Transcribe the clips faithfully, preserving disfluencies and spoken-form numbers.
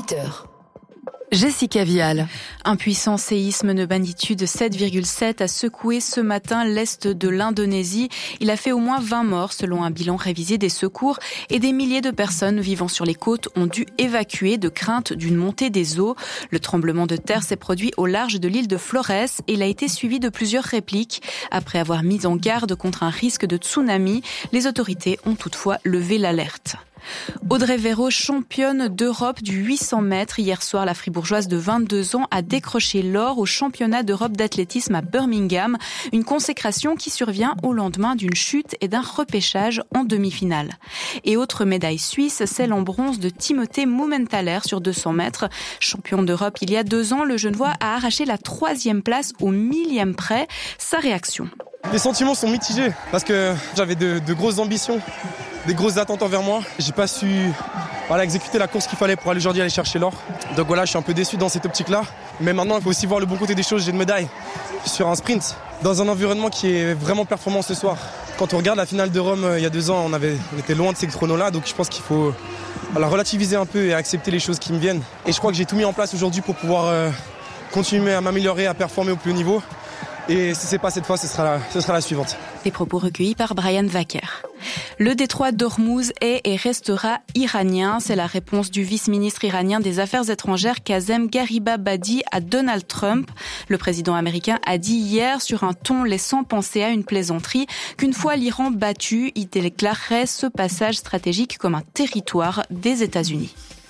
huit heures. Jessica Vial. Un puissant séisme de magnitude sept virgule sept a secoué ce matin l'est de l'Indonésie. Il a fait au moins vingt morts selon un bilan révisé des secours et des milliers de personnes vivant sur les côtes ont dû évacuer de crainte d'une montée des eaux. Le tremblement de terre s'est produit au large de l'île de Flores et il a été suivi de plusieurs répliques. Après avoir mis en garde contre un risque de tsunami, les autorités ont toutefois levé l'alerte. Audrey Véro, championne d'Europe du huit cents mètres. Hier soir, la fribourgeoise de vingt-deux ans a décroché l'or au championnat d'Europe d'athlétisme à Birmingham. Une consécration qui survient au lendemain d'une chute et d'un repêchage en demi-finale. Et autre médaille suisse, celle en bronze de Timothée Mumenthaler sur deux cents mètres. Champion d'Europe il y a deux ans, le Genevois a arraché la troisième place au millième près. Sa réaction. Les sentiments sont mitigés parce que j'avais de, de grosses ambitions, des grosses attentes envers moi. J'ai pas su voilà, exécuter la course qu'il fallait pour aller aujourd'hui aller chercher l'or. Donc voilà, je suis un peu déçu dans cette optique-là. Mais maintenant, il faut aussi voir le bon côté des choses. J'ai une médaille sur un sprint, dans un environnement qui est vraiment performant ce soir. Quand on regarde la finale de Rome il y a deux ans, on, avait, on était loin de ces chronos-là. Donc je pense qu'il faut voilà, relativiser un peu et accepter les choses qui me viennent. Et je crois que j'ai tout mis en place aujourd'hui pour pouvoir euh, continuer à m'améliorer, à performer au plus haut niveau. Et si c'est pas cette fois, ce sera la, ce sera la suivante. Des propos recueillis par Brian Wacker. Le détroit d'Ormuz est et restera iranien. C'est la réponse du vice-ministre iranien des Affaires étrangères Kazem Garibabadi à Donald Trump. Le président américain a dit hier sur un ton laissant penser à une plaisanterie qu'une fois l'Iran battu, il déclarerait ce passage stratégique comme un territoire des États-Unis.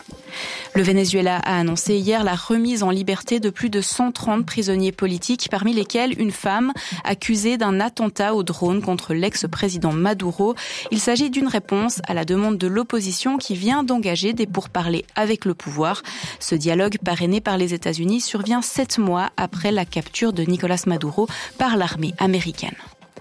Le Venezuela a annoncé hier la remise en liberté de plus de cent trente prisonniers politiques, parmi lesquels une femme accusée d'un attentat au drone contre l'ex-président Maduro. Il s'agit d'une réponse à la demande de l'opposition qui vient d'engager des pourparlers avec le pouvoir. Ce dialogue parrainé par les États-Unis survient sept mois après la capture de Nicolás Maduro par l'armée américaine.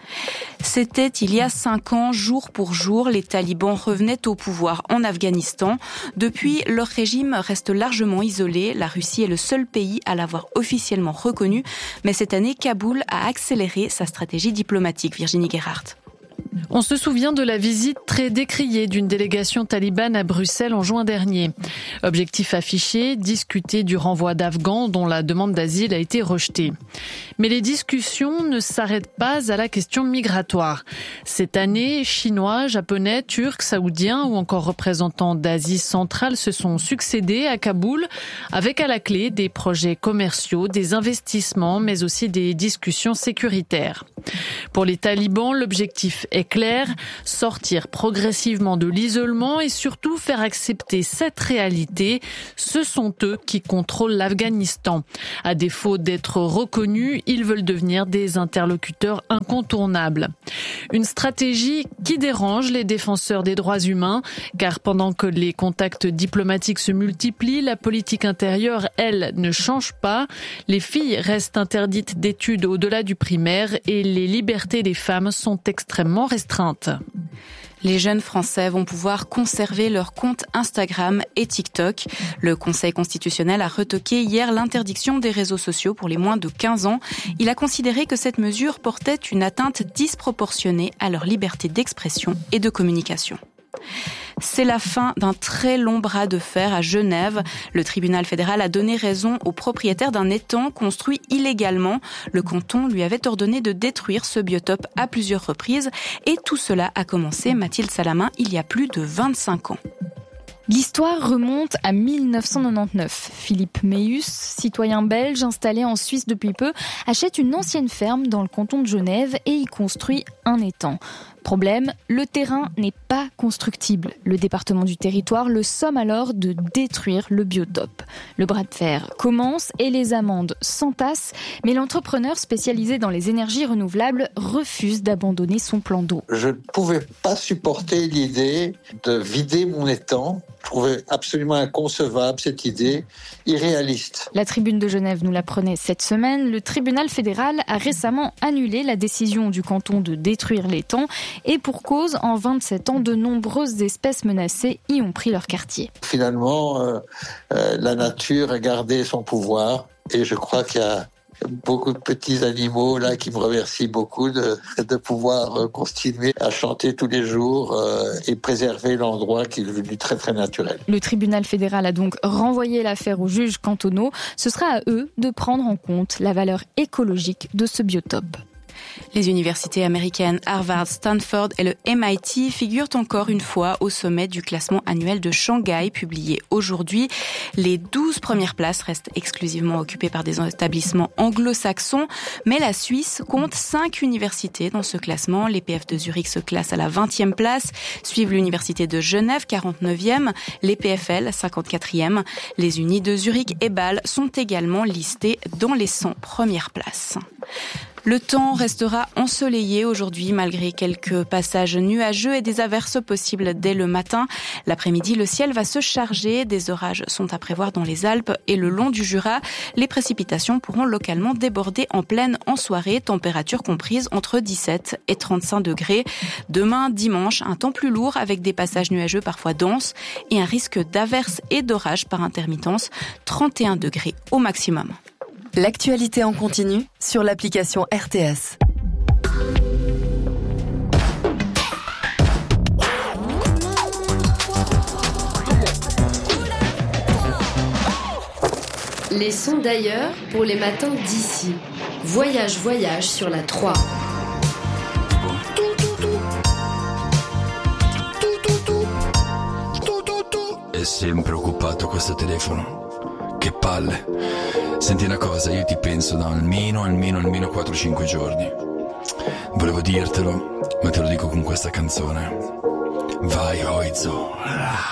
C'était il y a cinq ans, jour pour jour, les talibans revenaient au pouvoir en Afghanistan. Depuis, leur régime reste largement isolé. La Russie est le seul pays à l'avoir officiellement reconnu. Mais cette année, Kaboul a accéléré sa stratégie diplomatique. Virginie Gerhardt. On se souvient de la visite très décriée d'une délégation talibane à Bruxelles en juin dernier. Objectif affiché, discuter du renvoi d'Afghans dont la demande d'asile a été rejetée. Mais les discussions ne s'arrêtent pas à la question migratoire. Cette année, Chinois, Japonais, Turcs, Saoudiens ou encore représentants d'Asie centrale se sont succédés à Kaboul, avec à la clé des projets commerciaux, des investissements, mais aussi des discussions sécuritaires. Pour les talibans, l'objectif est clair, sortir progressivement de l'isolement et surtout faire accepter cette réalité. Ce sont eux qui contrôlent l'Afghanistan. À défaut d'être reconnus, ils veulent devenir des interlocuteurs incontournables. Une stratégie qui dérange les défenseurs des droits humains, car pendant que les contacts diplomatiques se multiplient, la politique intérieure, elle, ne change pas. Les filles restent interdites d'études au-delà du primaire et les libertés des femmes sont extrêmement restreintes. Les jeunes Français vont pouvoir conserver leurs comptes Instagram et TikTok. Le Conseil constitutionnel a retoqué hier l'interdiction des réseaux sociaux pour les moins de quinze ans. Il a considéré que cette mesure portait une atteinte disproportionnée à leur liberté d'expression et de communication. C'est la fin d'un très long bras de fer à Genève. Le tribunal fédéral a donné raison au propriétaire d'un étang construit illégalement. Le canton lui avait ordonné de détruire ce biotope à plusieurs reprises. Et tout cela a commencé, Mathilde Salamin, il y a plus de vingt-cinq ans. L'histoire remonte à mille neuf cent quatre-vingt-dix-neuf. Philippe Meus, citoyen belge installé en Suisse depuis peu, achète une ancienne ferme dans le canton de Genève et y construit un étang. Problème, le terrain n'est pas constructible. Le département du territoire le somme alors de détruire le biotope. Le bras de fer commence et les amendes s'entassent, mais l'entrepreneur spécialisé dans les énergies renouvelables refuse d'abandonner son plan d'eau. Je ne pouvais pas supporter l'idée de vider mon étang. Je trouvais absolument inconcevable cette idée, irréaliste. La Tribune de Genève nous l'apprenait cette semaine. Le tribunal fédéral a récemment annulé la décision du canton de détruire l'étang. Et pour cause, en vingt-sept ans, de nombreuses espèces menacées y ont pris leur quartier. Finalement, euh, euh, la nature a gardé son pouvoir et je crois qu'il y a beaucoup de petits animaux là qui me remercient beaucoup de, de pouvoir continuer à chanter tous les jours euh, et préserver l'endroit qui est devenu très très naturel. Le tribunal fédéral a donc renvoyé l'affaire aux juges cantonaux. Ce sera à eux de prendre en compte la valeur écologique de ce biotope. Les universités américaines Harvard, Stanford et le M I T figurent encore une fois au sommet du classement annuel de Shanghai publié aujourd'hui. Les douze premières places restent exclusivement occupées par des établissements anglo-saxons, mais la Suisse compte cinq universités dans ce classement. L'E P F de Zurich se classe à la vingtième place, suivent l'université de Genève, quarante-neuvième, l'E P F L, cinquante-quatrième. Les unis de Zurich et Bâle sont également listés dans les cent premières places. Le temps restera ensoleillé aujourd'hui malgré quelques passages nuageux et des averses possibles dès le matin. L'après-midi, le ciel va se charger. Des orages sont à prévoir dans les Alpes et le long du Jura. Les précipitations pourront localement déborder en pleine en soirée, température comprise entre dix-sept et trente-cinq degrés. Demain, dimanche, un temps plus lourd avec des passages nuageux parfois denses et un risque d'averses et d'orages par intermittence, trente et un degrés au maximum. L'actualité en continu sur l'application R T S. Les sons d'ailleurs pour les matins d'ici. Voyage, voyage sur la trois. È sempre occupato questo telefono. Che palle. Senti una cosa, io ti penso da almeno, almeno, almeno quattro cinque giorni. Volevo dirtelo, ma te lo dico con questa canzone. Vai, Oizo.